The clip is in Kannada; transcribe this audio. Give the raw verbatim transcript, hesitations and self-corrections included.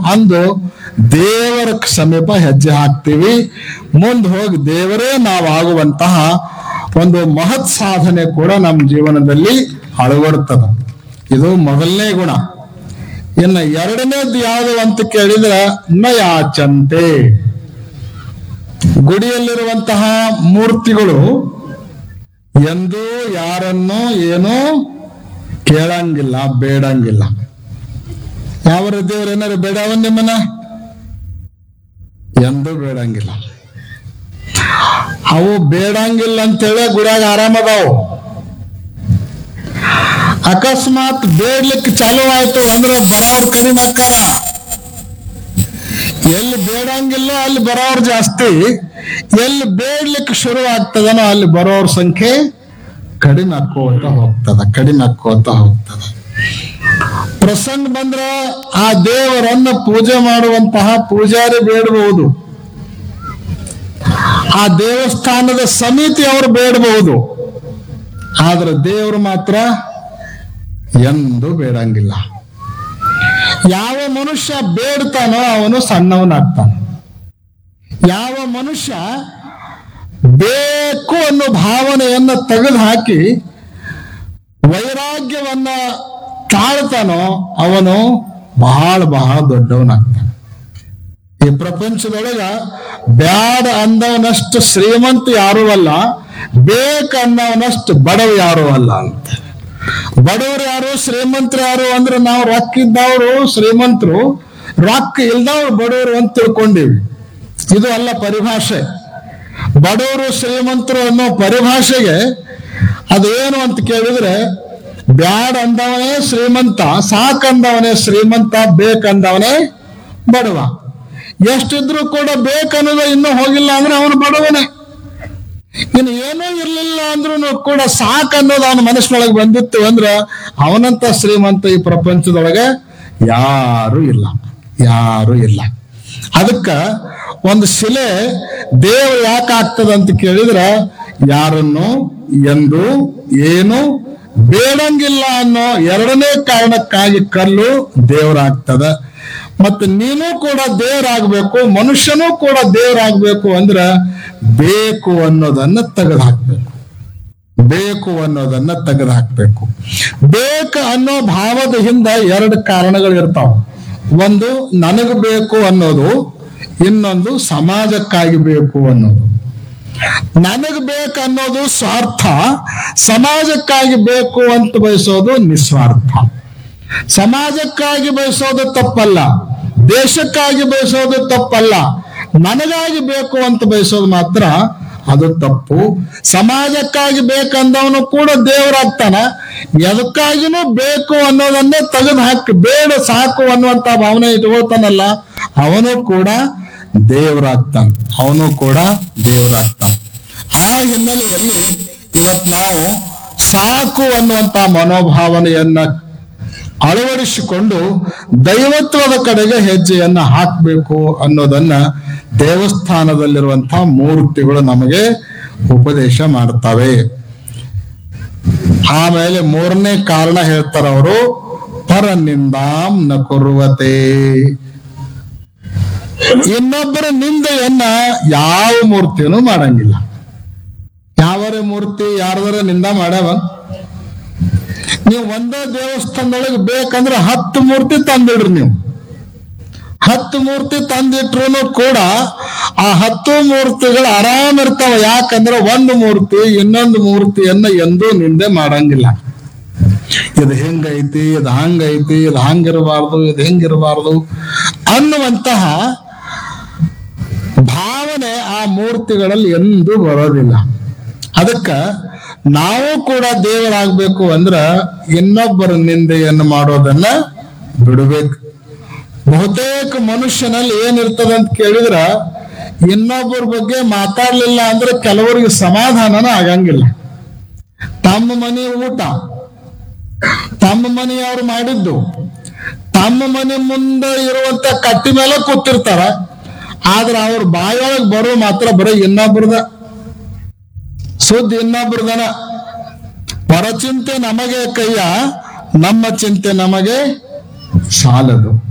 ಅಂದು ದೇವರ ಸಮೀಪ ಹೆಜ್ಜೆ ಹಾಕ್ತೀವಿ. ಮುಂದೆ ಹೋಗಿ ದೇವರೇ ನಾವಾಗುವಂತಹ ಒಂದು ಮಹತ್ ಸಾಧನೆ ಕೂಡ ನಮ್ಮ ಜೀವನದಲ್ಲಿ ಅಳವಡ್ತದ. ಇದು ಮೊದಲನೇ ಗುಣ. ಇನ್ನು ಎರಡನೇದು ಯಾವುದು ಅಂತ ಕೇಳಿದ್ರೆ ನ ಯಾಚಂತೆ. ಗುಡಿಯಲ್ಲಿರುವಂತಹ ಮೂರ್ತಿಗಳು ಎಂದೂ ಯಾರನ್ನೂ ಏನೂ ಕೇಳಂಗಿಲ್ಲ, ಬೇಡಂಗಿಲ್ಲ. ಯಾವ ದೇವ್ರ ಏನಾರು ಬೇಡವ ನಿಮ್ಮನ್ನ? ಎಂದೂ ಬೇಡಂಗಿಲ್ಲ. ಅವು ಬೇಡಂಗಿಲ್ಲ ಅಂತೇಳಿ ಗುಡಿಯಾಗ ಆರಾಮದಾವು. ಅಕಸ್ಮಾತ್ ಬೇಡ್ಲಿಕ್ಕೆ ಚಾಲು ಆಯ್ತು ಅಂದ್ರೆ ಬರೋರು ಕಡಿಮೆ ಆಕಾರ. ಎಲ್ಲಿ ಬೇಡಂಗಿಲ್ಲ ಅಲ್ಲಿ ಬರೋರು ಜಾಸ್ತಿ, ಎಲ್ಲಿ ಬೇಡ್ಲಿಕ್ಕೆ ಶುರು ಆಗ್ತದನೋ ಅಲ್ಲಿ ಬರೋರ ಸಂಖ್ಯೆ ಕಡಿಮೆ ಹಾಕೋತ ಹೋಗ್ತದ ಕಡಿಮೆ ಹಾಕೋತ ಹೋಗ್ತದ. ಪ್ರಸಂಗ ಬಂದ್ರ ಆ ದೇವರನ್ನ ಪೂಜೆ ಮಾಡುವಂತಹ ಪೂಜಾರಿ ಬೇಡಬಹುದು, ಆ ದೇವಸ್ಥಾನದ ಸಮಿತಿ ಅವರು ಬೇಡಬಹುದು, ಆದ್ರೆ ದೇವರು ಮಾತ್ರ ಎಂದು ಬೇಡಂಗಿಲ್ಲ. ಯಾವ ಮನುಷ್ಯ ಬೇಡ್ತಾನೋ ಅವನು ಸಣ್ಣವನಾಗ್ತಾನೆ. ಯಾವ ಮನುಷ್ಯ ಬೇಕು ಅನ್ನೋ ಭಾವನೆಯನ್ನ ತೆಗೆದು ಹಾಕಿ ವೈರಾಗ್ಯವನ್ನ ತಾಳ್ತಾನೋ ಅವನು ಬಹಳ ಬಹಳ ದೊಡ್ಡವನಾಗ್ತಾನೆ. ಈ ಪ್ರಪಂಚದೊಳಗ ಬ್ಯಾಡ ಅಂದವನಷ್ಟು ಶ್ರೀಮಂತ ಯಾರೂ ಅಲ್ಲ, ಬೇಕನ್ನವನಷ್ಟು ಬಡವ ಯಾರೂ ಅಲ್ಲ ಅಂತ. ಬಡವರು ಯಾರು, ಶ್ರೀಮಂತರು ಯಾರು ಅಂದ್ರೆ ನಾವು ರೊಕ್ಕ ಇದ್ದವರು ಶ್ರೀಮಂತರು, ರೊಕ್ಕ ಇಲ್ದವ್ರು ಬಡವರು ಅಂತ ತಿಳ್ಕೊಂಡಿವಿ. ಇದು ಅಲ್ಲ ಪರಿಭಾಷೆ. ಬಡವರು ಶ್ರೀಮಂತರು ಅನ್ನೋ ಪರಿಭಾಷೆಗೆ ಅದೇನು ಅಂತ ಕೇಳಿದ್ರೆ ಬ್ಯಾಡ ಅಂದವನೇ ಶ್ರೀಮಂತ, ಸಾಕಂದವನೇ ಶ್ರೀಮಂತ, ಬೇಕಂದವನೇ ಬಡವ. ಎಷ್ಟಿದ್ರು ಕೂಡ ಬೇಕನ್ನೋದು ಇನ್ನೂ ಹೋಗಿಲ್ಲ ಅಂದ್ರೆ ಅವನು ಬಡವನೇ. ಇನ್ನು ಏನೂ ಇರ್ಲಿಲ್ಲ ಅಂದ್ರೂ ಕೂಡ ಸಾಕನ್ನೋದು ಅವನ ಮನಸ್ಸಿನೊಳಗೆ ಬಂದಿತ್ತು ಅಂದ್ರೆ ಅವನಂತ ಶ್ರೀಮಂತ ಈ ಪ್ರಪಂಚದೊಳಗೆ ಯಾರು ಇಲ್ಲ, ಯಾರು ಇಲ್ಲ. ಅದಕ್ಕ ಒಂದು ಶಿಲೆ ದೇವರು ಯಾಕೆ ಆಗ್ತದ ಅಂತ ಕೇಳಿದ್ರೆ ಯಾರನ್ನು ಎಂದು ಏನು ಬೇಡಂಗಿಲ್ಲ ಅನ್ನೋ ಎರಡನೇ ಕಾರಣಕ್ಕಾಗಿ ಕಲ್ಲು ದೇವರಾಗ್ತದ. ಮತ್ತೆ ನೀನು ಕೂಡ ದೇವರಾಗಬೇಕು, ಮನುಷ್ಯನೂ ಕೂಡ ದೇವರಾಗಬೇಕು ಅಂದ್ರೆ ಬೇಕು ಅನ್ನೋದನ್ನ ತೆಗೆದು ಹಾಕ್ಬೇಕು. ಬೇಕು ಅನ್ನೋದನ್ನ ತೆಗೆದು ಹಾಕ್ಬೇಕು. ಬೇಕು ಅನ್ನೋ ಭಾವದ ಹಿಂದ ಎರಡು ಕಾರಣಗಳು ಇರ್ತಾವ. ಒಂದು ನನಗೆ ಬೇಕು ಅನ್ನೋದು, ಇನ್ನೊಂದು ಸಮಾಜಕ್ಕಾಗಿ ಬೇಕು ಅನ್ನೋದು. ನನಗೆ ಬೇಕು ಅನ್ನೋದು ಸ್ವಾರ್ಥ, ಸಮಾಜಕ್ಕಾಗಿ ಬೇಕು ಅಂತ ಬಯಸೋದು ನಿಸ್ವಾರ್ಥ. ಸಮಾಜಕ್ಕಾಗಿ ಬಯಸೋದು ತಪ್ಪಲ್ಲ, ದೇಶಕ್ಕಾಗಿ ಬಯಸೋದು ತಪ್ಪಲ್ಲ, ನನಗಾಗಿ ಬೇಕು ಅಂತ ಬಯಸೋದು ಮಾತ್ರ ಅದು ತಪ್ಪು. ಸಮಾಜಕ್ಕಾಗಿ ಬೇಕಂದವನು ಕೂಡ ದೇವರಾಗ್ತಾನ. ಎದಕ್ಕಾಗಿನೂ ಬೇಕು ಅನ್ನೋದನ್ನೇ ತೆಗೆದು ಹಾಕಿ ಬೇಡ ಸಾಕು ಅನ್ನುವಂತ ಭಾವನೆ ಇಟ್ಕೊಳ್ತಾನಲ್ಲ ಅವನು ಕೂಡ ದೇವರಾಗ್ತಾನೆ, ಅವನು ಕೂಡ ದೇವರಾಗ್ತಾನೆ. ಆ ಹಿನ್ನೆಲೆಯಲ್ಲಿ ಇವತ್ತು ನಾವು ಸಾಕು ಅನ್ನುವಂತ ಮನೋಭಾವನೆಯನ್ನ ಅಳವಡಿಸಿಕೊಂಡು ದೈವತ್ವದ ಕಡೆಗೆ ಹೆಜ್ಜೆಯನ್ನ ಹಾಕಬೇಕು ಅನ್ನೋದನ್ನ ದೇವಸ್ಥಾನದಲ್ಲಿರುವಂತಹ ಮೂರ್ತಿಗಳು ನಮಗೆ ಉಪದೇಶ ಮಾಡ್ತವೆ. ಆಮೇಲೆ ಮೂರನೇ ಕಾರಣ ಹೇಳ್ತಾರ ಅವರು, ಪರನಿಂದಾಂ ನ ಕುರ್ವತೆ. ಇನ್ನೊಬ್ಬರ ನಿಂದೆಯನ್ನ ಯಾವ ಮೂರ್ತಿಯೂ ಮಾಡಂಗಿಲ್ಲ. ಯಾವರೇ ಮೂರ್ತಿ ಯಾರದರ ನಿಂದ ಮಾಡ್ಯಾವ? ನೀವು ಒಂದೇ ದೇವಸ್ಥಾನದೊಳಗೆ ಬೇಕಂದ್ರೆ ಹತ್ತು ಮೂರ್ತಿ ತಂದಿಡ್ರಿ. ನೀವು ಹತ್ತು ಮೂರ್ತಿ ತಂದಿಟ್ರು ಕೂಡ ಆ ಹತ್ತು ಮೂರ್ತಿಗಳು ಆರಾಮ್ ಇರ್ತಾವ. ಯಾಕಂದ್ರೆ ಒಂದು ಮೂರ್ತಿ ಇನ್ನೊಂದು ಮೂರ್ತಿಯನ್ನ ಎಂದೂ ನಿಂದೆ ಮಾಡಂಗಿಲ್ಲ. ಇದು ಹೆಂಗೈತಿ, ಇದು ಹಂಗೈತಿ, ಇದು ಹಂಗಿರಬಾರ್ದು, ಇದು ಹೆಂಗಿರಬಾರ್ದು ಅನ್ನುವಂತಹ ಭಾವನೆ ಆ ಮೂರ್ತಿಗಳಲ್ಲಿ ಎಂದೂ ಬರೋದಿಲ್ಲ. ಅದಕ್ಕ ನಾವು ಕೂಡ ದೇವರಾಗಬೇಕು ಅಂದ್ರ ಇನ್ನೊಬ್ಬರ ನಿಂದೆಯನ್ನು ಮಾಡೋದನ್ನ ಬಿಡಬೇಕು. ಬಹುತೇಕ ಮನುಷ್ಯನಲ್ಲಿ ಏನಿರ್ತದ ಅಂತ ಕೇಳಿದ್ರ ಇನ್ನೊಬ್ಬರ ಬಗ್ಗೆ ಮಾತಾಡ್ಲಿಲ್ಲ ಅಂದ್ರೆ ಕೆಲವರಿಗೆ ಸಮಾಧಾನನ ಆಗಂಗಿಲ್ಲ. ತಮ್ಮ ಮನೆ ಊಟ ತಮ್ಮ ಮನೆಯವ್ರು ಮಾಡಿದ್ದು ತಮ್ಮ ಮನೆ ಮುಂದೆ ಇರುವಂತ ಕಟ್ಟಿ ಮೇಲೆ ಕೂತಿರ್ತಾರ. ಆದ್ರೆ ಅವ್ರ ಬಾಯೊಳಗೆ ಬರೋ ಮಾತ್ರ ಬರೀ ಇನ್ನೊಬ್ರದ ಸುದ್ದಿ, ಇನ್ನೊಬ್ರದನ. ಪರಚಿಂತೆ ನಮಗೆ ಕೈಯ, ನಮ್ಮ ಚಿಂತೆ ನಮಗೆ ಸಾಲದು.